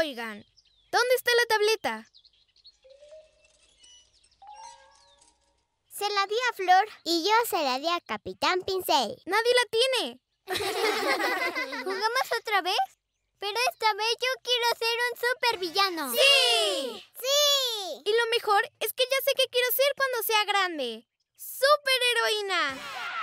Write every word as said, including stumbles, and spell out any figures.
Oigan, ¿dónde está la tableta? Se la di a Flor y yo se la di a Capitán Pincel. ¡Nadie la tiene! ¿Jugamos otra vez? Pero esta vez yo quiero ser un supervillano. ¡Sí! ¡Sí! Y lo mejor es que ya sé qué quiero ser cuando sea grande. ¡Superheroína!